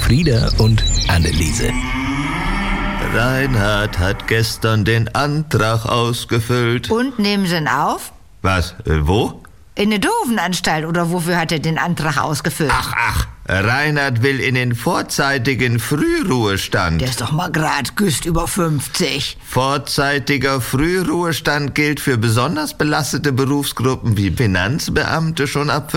Frieda und Anneliese. Reinhard hat gestern den Antrag ausgefüllt. Und nehmen Sie ihn auf? Was? Wo? In eine Doofenanstalt oder wofür hat er den Antrag ausgefüllt? Ach, Reinhard will in den vorzeitigen Frühruhestand. Der ist doch mal grad güst über 50. Vorzeitiger Frühruhestand gilt für besonders belastete Berufsgruppen wie Finanzbeamte schon ab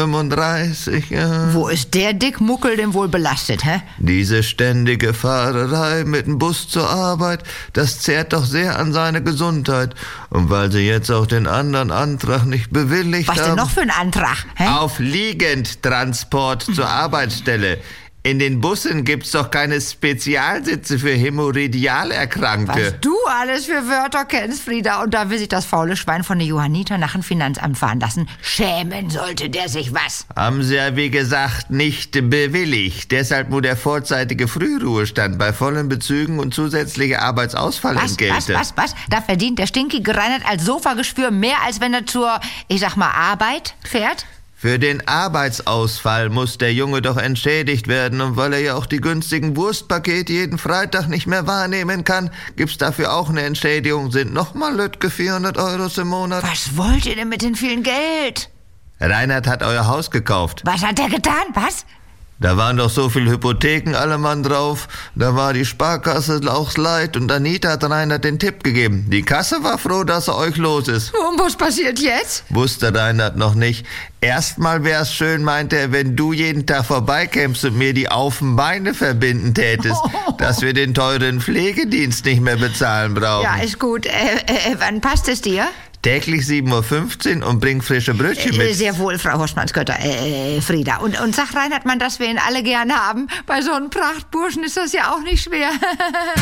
35. Ja. Wo ist der Dickmuckel denn wohl belastet, hä? Diese ständige Fahrerei mit dem Bus zur Arbeit, das zehrt doch sehr an seine Gesundheit. Und weil sie jetzt auch den anderen Antrag nicht bewilligt haben... Was denn noch für ein Antrag, hä? Auf Liegendtransport zur Arbeitsstelle. In den Bussen gibt's doch keine Spezialsitze für Hämorrhoidalerkrankte. Was du alles für Wörter kennst, Frieda. Und da will sich das faule Schwein von der Johanniter nach dem Finanzamt fahren lassen. Schämen sollte der sich was. Haben sie ja, wie gesagt, nicht bewilligt. Deshalb nur der vorzeitige Frühruhestand bei vollen Bezügen und zusätzliche Arbeitsausfallentgelte. Was? Da verdient der stinkige Reinhard als Sofageschwür mehr, als wenn er zur, ich sag mal, Arbeit fährt? Für den Arbeitsausfall muss der Junge doch entschädigt werden. Und weil er ja auch die günstigen Wurstpakete jeden Freitag nicht mehr wahrnehmen kann, gibt's dafür auch eine Entschädigung. Sind nochmal Lütke 400 € im Monat. Was wollt ihr denn mit dem vielen Geld? Reinhard hat euer Haus gekauft. Was hat er getan? Was? Da waren doch so viele Hypotheken alle Mann drauf. Da war die Sparkasse auch leid und Anita hat Reinhard den Tipp gegeben. Die Kasse war froh, dass er euch los ist. Und was passiert jetzt? Wusste Reinhard noch nicht. Erstmal wär's schön, meinte er, wenn du jeden Tag vorbeikämst und mir die Beine verbinden tätest, dass wir den teuren Pflegedienst nicht mehr bezahlen brauchen. Ja, ist gut. Wann passt es dir? Täglich 7:15 Uhr und bring frische Brötchen mit. Sehr wohl, Frau Horstmannsgötter, Frieda. Und sag Reinhard man, dass wir ihn alle gerne haben. Bei so einem Prachtburschen ist das ja auch nicht schwer.